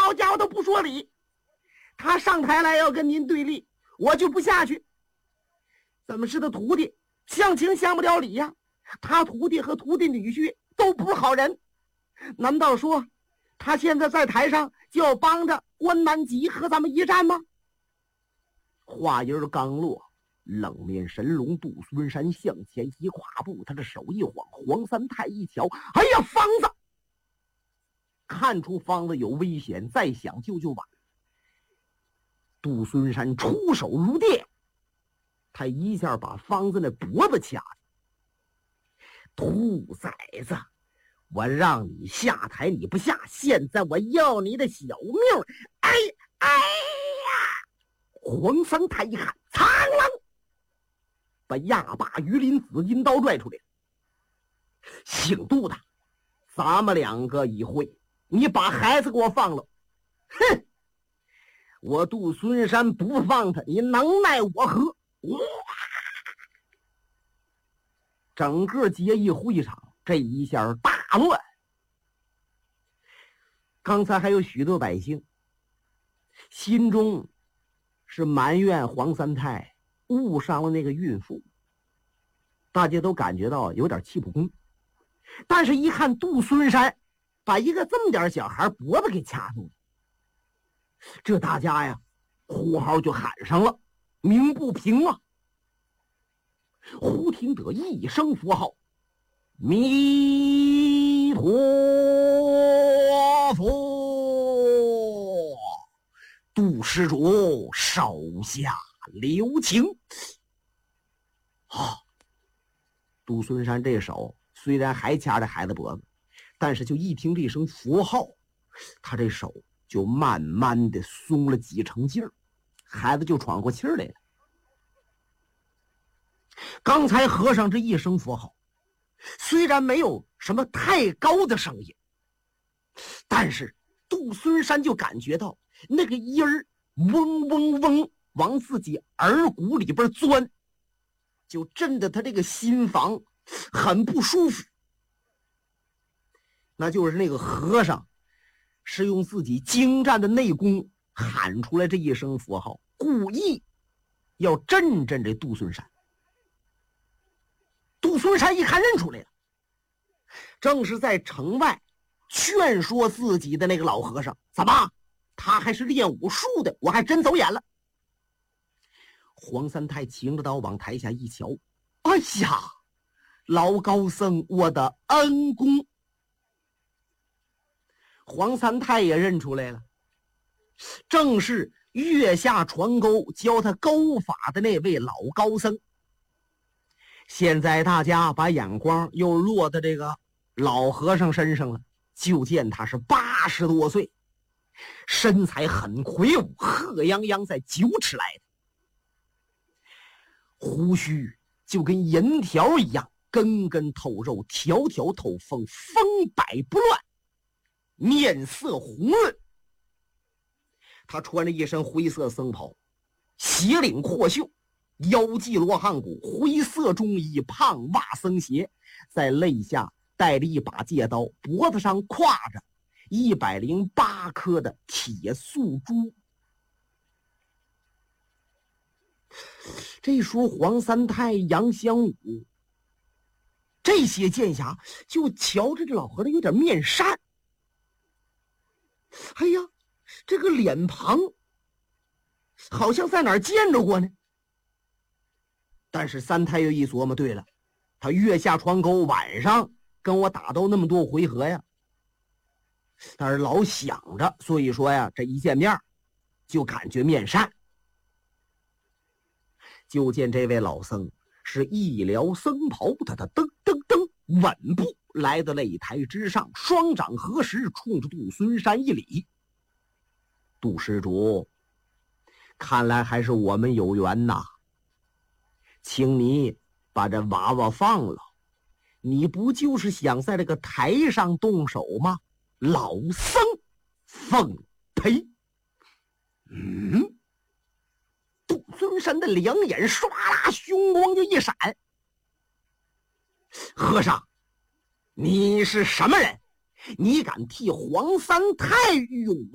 好家伙都不说理，他上台来要跟您对立，我就不下去。怎么是他徒弟，相情相不了理呀？他徒弟和徒弟女婿都不是好人，难道说他现在在台上就要帮着关南吉和咱们一战吗？话音刚落，冷面神龙杜孙山向前一跨步，他的手一晃，黄三太一瞧，哎呀，方子！看出方子有危险，再想救就晚。杜孙山出手如电，他一下把方子那脖子掐了。兔崽子，我让你下台你不下，现在我要你的小命！哎呀！黄三太一看，苍啷，把亚把鱼鳞紫金刀拽出来。姓杜的，咱们两个一会，你把孩子给我放了。哼！我杜孙山不放他，你能奈我何？整个结义会场这一下大乱。刚才还有许多百姓心中是埋怨黄三太误伤了那个孕妇，大家都感觉到有点气不公。但是一看杜孙山把一个这么点小孩脖子给掐住了，这大家呀呼号就喊上了，鸣不平啊！忽听得一声佛号，弥陀佛，杜施主手下留情。杜孙山这手虽然还掐着孩子脖子，但是就一听这声佛号，他这手就慢慢的松了几成劲儿，孩子就喘过气儿来了。刚才和尚这一声佛号，虽然没有什么太高的声音，但是杜孙山就感觉到那个音儿嗡嗡嗡往自己耳骨里边钻，就震得他这个心房很不舒服。那就是那个和尚是用自己精湛的内功喊出来这一声佛号，故意要震这杜孙山。杜孙山一看认出来了，正是在城外劝说自己的那个老和尚。怎么，他还是练武术的？我还真走眼了。黄三太擎着刀往台下一瞧，哎呀，老高僧，我的恩公！黄三太也认出来了，正是月下传钩教他钩法的那位老高僧。现在大家把眼光又落到这个老和尚身上了，就见他是80多岁，身材很魁梧，贺泱泱在9尺来的，胡须就跟银条一样，根根透肉，条条透风，风摆不乱，面色红润。他穿着一身灰色僧袍，斜领阔袖，腰系罗汉骨，灰色中衣，胖袜僧鞋，在肋下带着一把戒刀，脖子上挎着108颗的铁素珠。这说黄三太、杨香武这些剑侠就瞧着这老和尚有点面善。哎呀，这个脸庞好像在哪儿见着过呢。但是三太又一琢磨，对了，他月下传钩，晚上跟我打斗那么多回合呀，但是老想着，所以说呀，这一见面就感觉面善。就见这位老僧是一撩僧袍，他的噔噔噔稳步来到擂台之上，双掌合十，冲着杜孙山一礼。杜施主，看来还是我们有缘呐，请你把这娃娃放了，你不就是想在这个台上动手吗？老僧奉陪。杜孙山的两眼唰啦凶光就一闪。和尚，你是什么人？你敢替黄三太御用